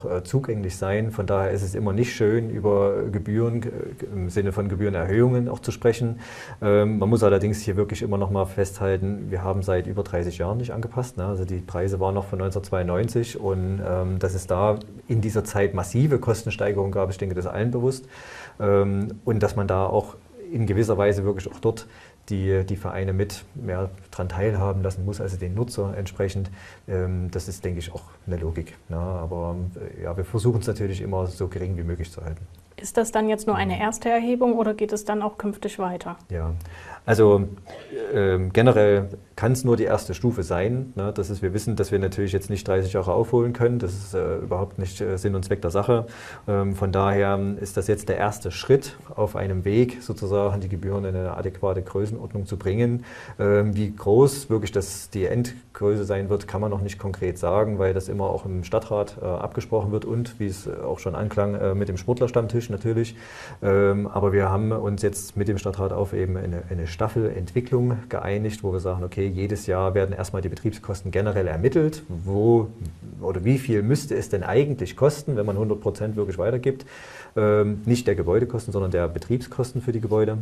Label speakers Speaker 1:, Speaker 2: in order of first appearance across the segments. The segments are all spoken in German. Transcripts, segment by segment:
Speaker 1: zugänglich sein. Von daher ist es immer nicht schön, über Gebühren im Sinne von Gebührenerhöhungen auch zu sprechen. Man muss allerdings hier wirklich immer noch mal festhalten, wir haben seit über 30 Jahren nicht angepasst. Ne? Also die Preise waren noch von 1992 und dass es da in dieser Zeit massive Kostensteigerungen gab, ich denke, das ist allen bewusst. Und dass man da auch in gewisser Weise wirklich auch dort die Vereine mit mehr daran teilhaben lassen muss, also den Nutzer entsprechend. Das ist, denke ich, auch eine Logik. Ne? Aber ja, wir versuchen es natürlich immer so gering wie möglich zu halten.
Speaker 2: Ist das dann jetzt nur eine erste Erhebung oder geht es dann auch künftig weiter?
Speaker 1: Ja, also generell kann es nur die erste Stufe sein. Ne? Das ist, wir wissen, dass wir natürlich jetzt nicht 30 Jahre aufholen können. Das ist überhaupt nicht Sinn und Zweck der Sache. Von daher ist das jetzt der erste Schritt auf einem Weg, sozusagen die Gebühren in eine adäquate Größenordnung zu bringen. Wie groß wirklich die Endgröße sein wird, kann man noch nicht konkret sagen, weil das immer auch im Stadtrat abgesprochen wird und, wie es auch schon anklang, mit dem Sportlerstammtisch natürlich. Aber wir haben uns jetzt mit dem Stadtrat auf eben eine Staffelentwicklung geeinigt, wo wir sagen, okay, jedes Jahr werden erstmal die Betriebskosten generell ermittelt, wie viel müsste es denn eigentlich kosten, wenn man 100% wirklich weitergibt. Nicht der Gebäudekosten, sondern der Betriebskosten für die Gebäude.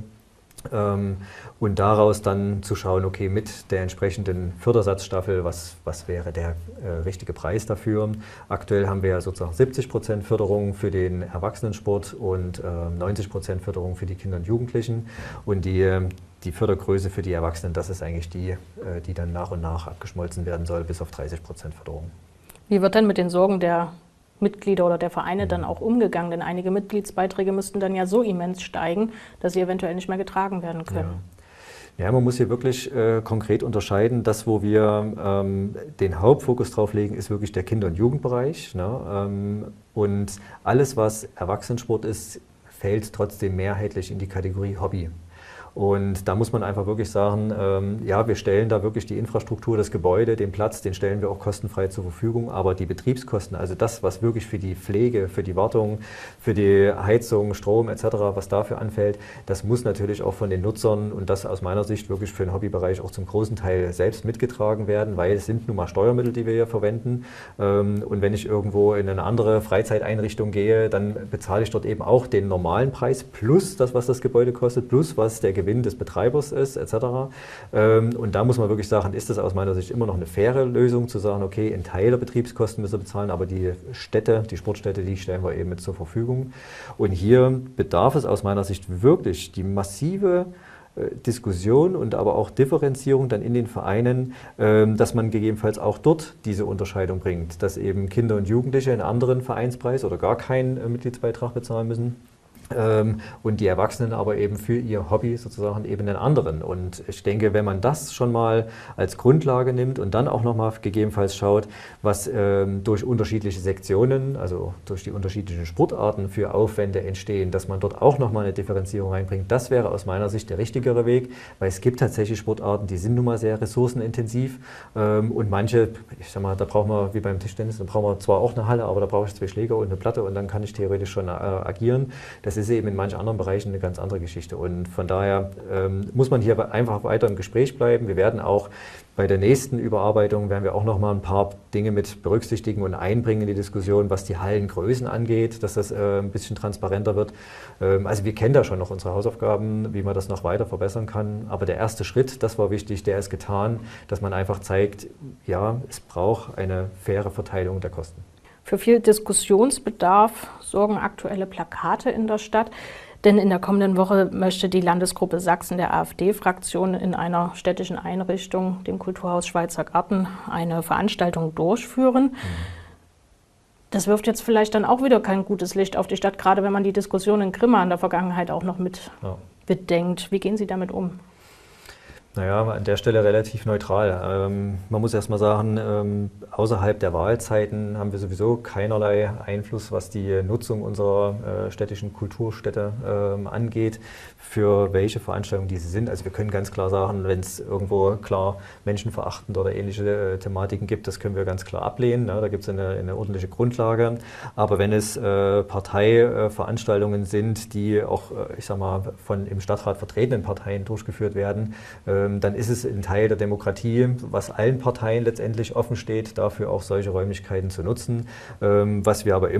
Speaker 1: Und daraus dann zu schauen, okay, mit der entsprechenden Fördersatzstaffel, was wäre der richtige Preis dafür. Aktuell haben wir ja sozusagen 70% Förderung für den Erwachsenensport und 90% Förderung für die Kinder und Jugendlichen. Und die Fördergröße für die Erwachsenen, das ist eigentlich die dann nach und nach abgeschmolzen werden soll, bis auf 30% Förderung.
Speaker 2: Wie wird denn mit den Sorgen der Mitglieder oder der Vereine dann auch umgegangen? Denn einige Mitgliedsbeiträge müssten dann ja so immens steigen, dass sie eventuell nicht mehr getragen werden können.
Speaker 1: Ja, man muss hier wirklich konkret unterscheiden. Das, wo wir den Hauptfokus drauf legen, ist wirklich der Kinder- und Jugendbereich. Ne? Und alles, was Erwachsenensport ist, fällt trotzdem mehrheitlich in die Kategorie Hobby. Und da muss man einfach wirklich sagen, ja, wir stellen da wirklich die Infrastruktur, das Gebäude, den Platz, den stellen wir auch kostenfrei zur Verfügung. Aber die Betriebskosten, also das, was wirklich für die Pflege, für die Wartung, für die Heizung, Strom etc., was dafür anfällt, das muss natürlich auch von den Nutzern und das aus meiner Sicht wirklich für den Hobbybereich auch zum großen Teil selbst mitgetragen werden, weil es sind nun mal Steuermittel, die wir hier verwenden. Und wenn ich irgendwo in eine andere Freizeiteinrichtung gehe, dann bezahle ich dort eben auch den normalen Preis plus das, was das Gebäude kostet, plus was der Gewinn des Betreibers ist, etc. Und da muss man wirklich sagen, ist das aus meiner Sicht immer noch eine faire Lösung, zu sagen, okay, ein Teil der Betriebskosten müssen wir bezahlen, aber die Sportstätte, die stellen wir eben mit zur Verfügung. Und hier bedarf es aus meiner Sicht wirklich die massive Diskussion und aber auch Differenzierung dann in den Vereinen, dass man gegebenenfalls auch dort diese Unterscheidung bringt, dass eben Kinder und Jugendliche einen anderen Vereinspreis oder gar keinen Mitgliedsbeitrag bezahlen müssen. Und die Erwachsenen aber eben für ihr Hobby sozusagen eben einen anderen. Und ich denke, wenn man das schon mal als Grundlage nimmt und dann auch nochmal gegebenenfalls schaut, was durch unterschiedliche Sektionen, also durch die unterschiedlichen Sportarten für Aufwände entstehen, dass man dort auch nochmal eine Differenzierung reinbringt, das wäre aus meiner Sicht der richtigere Weg, weil es gibt tatsächlich Sportarten, die sind nun mal sehr ressourcenintensiv und manche, ich sag mal, da brauchen wir, wie beim Tischtennis, da brauchen wir zwar auch eine Halle, aber da brauche ich 2 Schläger und eine Platte und dann kann ich theoretisch schon agieren. Das ist eben in manchen anderen Bereichen eine ganz andere Geschichte. Und von daher muss man hier einfach weiter im Gespräch bleiben. Wir werden auch bei der nächsten Überarbeitung werden wir auch noch mal ein paar Dinge mit berücksichtigen und einbringen in die Diskussion, was die Hallengrößen angeht, dass das ein bisschen transparenter wird. Also wir kennen da schon noch unsere Hausaufgaben, wie man das noch weiter verbessern kann. Aber der erste Schritt, das war wichtig, der ist getan, dass man einfach zeigt, ja, es braucht eine faire Verteilung der Kosten.
Speaker 2: Für viel Diskussionsbedarf sorgen aktuelle Plakate in der Stadt. Denn in der kommenden Woche möchte die Landesgruppe Sachsen der AfD-Fraktion in einer städtischen Einrichtung, dem Kulturhaus Schweizer Garten, eine Veranstaltung durchführen. Das wirft jetzt vielleicht dann auch wieder kein gutes Licht auf die Stadt, gerade wenn man die Diskussion in Grimma in der Vergangenheit auch noch mit bedenkt. Wie gehen Sie damit um?
Speaker 1: Naja, an der Stelle relativ neutral. Man muss erst mal sagen, außerhalb der Wahlzeiten haben wir sowieso keinerlei Einfluss, was die Nutzung unserer städtischen Kulturstätte angeht, für welche Veranstaltungen diese sind. Also wir können ganz klar sagen, wenn es irgendwo klar menschenverachtend oder ähnliche Thematiken gibt, das können wir ganz klar ablehnen. Da gibt es eine ordentliche Grundlage. Aber wenn es Parteiveranstaltungen sind, die auch, ich sag mal, von im Stadtrat vertretenen Parteien durchgeführt werden, dann ist es ein Teil der Demokratie, was allen Parteien letztendlich offen steht, dafür auch solche Räumlichkeiten zu nutzen. Was wir aber